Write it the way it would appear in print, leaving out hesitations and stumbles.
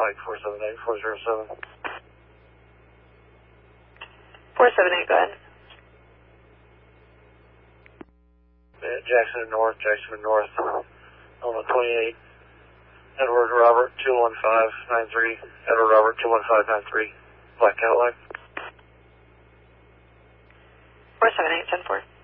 Mike 478-407. 478, go ahead. Jackson and North, on the 28. Edward Robert 21593. Edward Robert 21593. Black Cadillac. 478, 10-4.